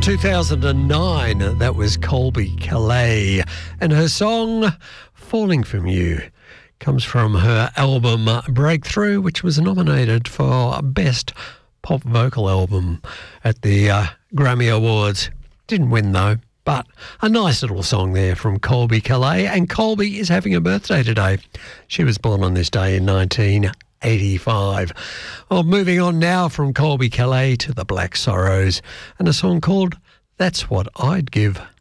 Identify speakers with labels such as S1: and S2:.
S1: From 2009, that was Colby Calais. And her song, Falling From You, comes from her album Breakthrough, which was nominated for Best Pop Vocal Album at the Grammy Awards. Didn't win, though. But a nice little song there from Colby Calais. And Colby is having a birthday today. She was born on this day in 1985. Well, moving on now from Colby Calais to the Black Sorrows and a song called That's What I'd Give.